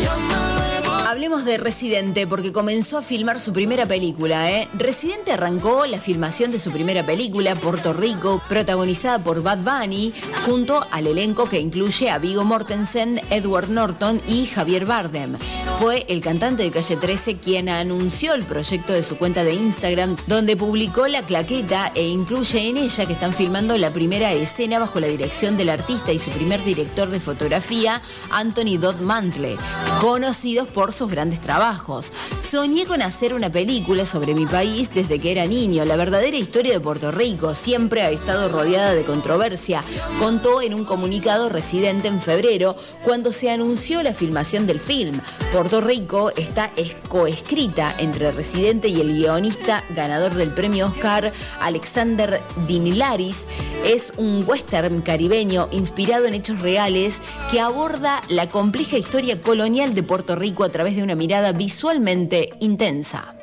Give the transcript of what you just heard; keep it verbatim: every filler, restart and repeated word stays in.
Hablemos de Residente porque comenzó a filmar su primera película, ¿eh? Residente arrancó la filmación de su primera película, Puerto Rico, protagonizada por Bad Bunny, junto al elenco que incluye a Viggo Mortensen, Edward Norton y Javier Bardem. Fue el cantante de Calle trece quien anunció el proyecto de su cuenta de Instagram, donde publicó la claqueta e incluye en ella que están filmando la primera escena bajo la dirección del artista y su primer director de fotografía, Anthony Dodd Mantle, conocidos por sus grandes trabajos. Soñé con hacer una película sobre mi país desde que era niño. La verdadera historia de Puerto Rico siempre ha estado rodeada de controversia, contó en un comunicado Residente en febrero, cuando se anunció la filmación del film. Puerto Rico está coescrita entre Residente y el guionista ganador del premio Oscar, Alexander Dinilaris. Es un western caribeño inspirado en hechos reales que aborda la compleja historia colonial de Puerto Rico a través de una mirada visualmente intensa.